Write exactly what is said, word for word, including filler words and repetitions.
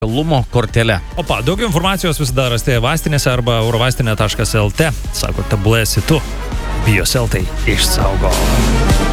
Lumo kortelė. Opa, daugiau informacijos visada rasite vaistinėse arba eurovastinė taškas lt. Sako, tobulėsi tu. Bioseltai išsaugo.